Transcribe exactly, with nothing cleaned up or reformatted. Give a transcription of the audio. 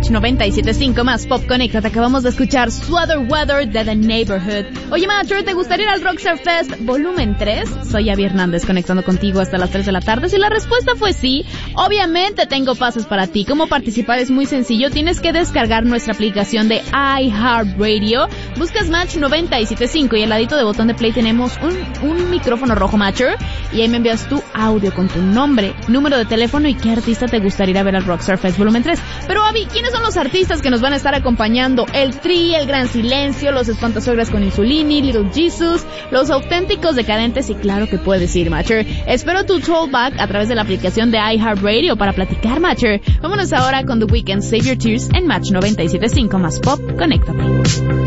Match noventa y siete punto cinco más Pop Connecta. Te acabamos de escuchar Sweater Weather de The Neighborhood. Oye, Matcher, ¿te gustaría ir al Rockstar Fest volumen tres? Soy Abby Hernández, conectando contigo hasta las tres de la tarde. Si la respuesta fue sí, obviamente tengo pases para ti. ¿Cómo participar? Es muy sencillo. Tienes que descargar nuestra aplicación de iHeartRadio. Buscas Match noventa y siete punto cinco y al ladito de botón de play tenemos un, un micrófono rojo, Matcher, y ahí me envías tu audio con tu nombre, número de teléfono y qué artista te gustaría ir a ver al Rockstar Fest volumen tres. Pero, Abby, ¿quiénes son los artistas que nos van a estar acompañando? El Tri, El Gran Silencio, Los Espantasuegras con Insulini, Little Jesus, Los Auténticos Decadentes y claro que puedes ir, Matcher. Espero tu callback a través de la aplicación de iHeartRadio para platicar, Matcher. Vámonos ahora con The Weeknd, Save Your Tears en Match noventa y siete punto cinco más Pop. Conéctate.